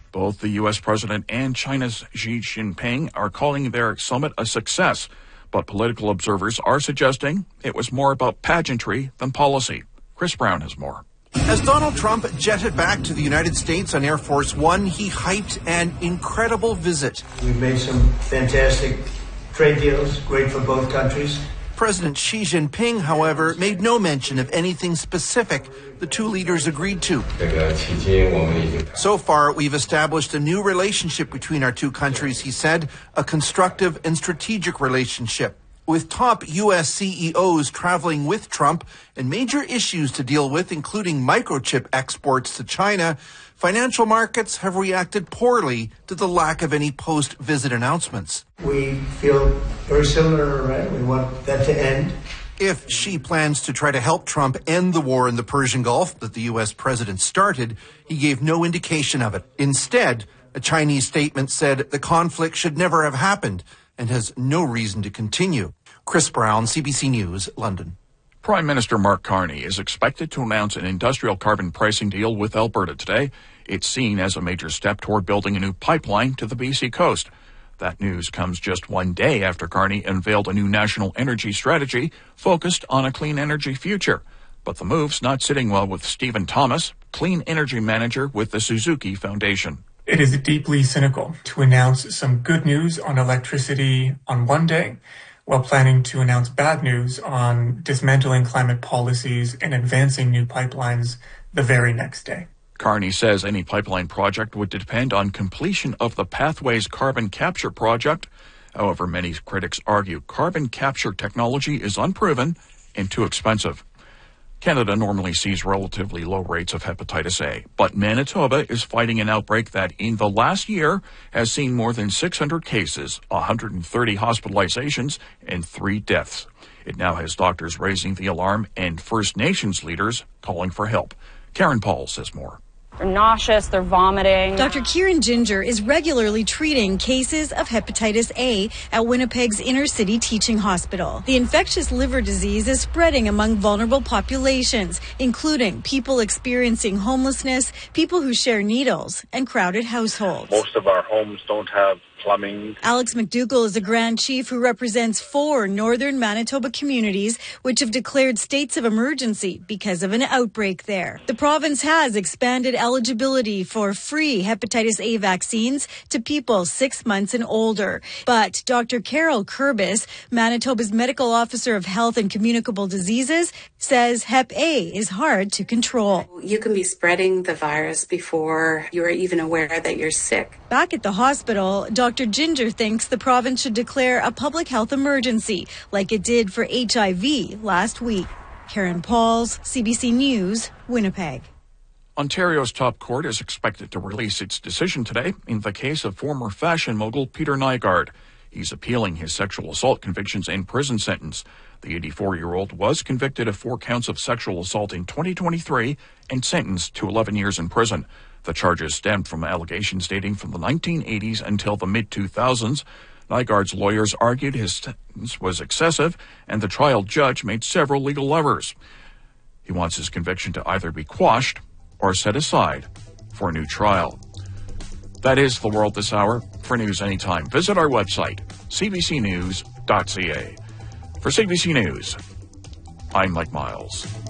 Both the U.S. president and China's Xi Jinping are calling their summit a success, but political observers are suggesting it was more about pageantry than policy. Chris Brown has more. As Donald Trump jetted back to the United States on Air Force One, he hyped an incredible visit. We've made some fantastic trade deals, great for both countries. President Xi Jinping, however, made no mention of anything specific the two leaders agreed to. So far, we've established a new relationship between our two countries, he said, a constructive and strategic relationship. With top U.S. CEOs traveling with Trump and major issues to deal with, including microchip exports to China, financial markets have reacted poorly to the lack of any post-visit announcements. We feel very similar, right? We want that to end. If Xi plans to try to help Trump end the war in the Persian Gulf that the U.S. president started, he gave no indication of it. Instead, a Chinese statement said the conflict should never have happened and has no reason to continue. Chris Brown, CBC News, London. Prime Minister Mark Carney is expected to announce an industrial carbon pricing deal with Alberta today. It's seen as a major step toward building a new pipeline to the BC coast. That news comes just one day after Carney unveiled a new national energy strategy focused on a clean energy future. But the move's not sitting well with Stephen Thomas, clean energy manager with the Suzuki Foundation. It is deeply cynical to announce some good news on electricity on one day, while planning to announce bad news on dismantling climate policies and advancing new pipelines the very next day. Carney says any pipeline project would depend on completion of the Pathways carbon capture project. However, many critics argue carbon capture technology is unproven and too expensive. Canada normally sees relatively low rates of hepatitis A, but Manitoba is fighting an outbreak that in the last year has seen more than 600 cases, 130 hospitalizations, and 3 deaths. It now has doctors raising the alarm and First Nations leaders calling for help. Karen Paul says more. They're nauseous, they're vomiting. Dr. Kieran Ginger is regularly treating cases of hepatitis A at Winnipeg's inner-city teaching hospital. The infectious liver disease is spreading among vulnerable populations, including people experiencing homelessness, people who share needles, and crowded households. Most of our homes don't have plumbing. Alex McDougall is a Grand Chief who represents 4 northern Manitoba communities which have declared states of emergency because of an outbreak there. The province has expanded eligibility for free hepatitis A vaccines to people 6 months and older. But Dr. Carol Kurbis, Manitoba's Medical Officer of Health and Communicable Diseases, says Hep A is hard to control. You can be spreading the virus before you're even aware that you're sick. Back at the hospital, Dr. Ginger thinks the province should declare a public health emergency like it did for HIV last week. Karen Pauls, CBC News, Winnipeg. Ontario's top court is expected to release its decision today in the case of former fashion mogul Peter Nygard. He's appealing his sexual assault convictions and prison sentence. The 84-year-old was convicted of 4 counts of sexual assault in 2023 and sentenced to 11 years in prison. The charges stemmed from allegations dating from the 1980s until the mid-2000s. Nygard's lawyers argued his sentence was excessive, and the trial judge made several legal errors. He wants his conviction to either be quashed or set aside for a new trial. That is the world this hour. For news anytime, visit our website, cbcnews.ca. For CBC News, I'm Mike Miles.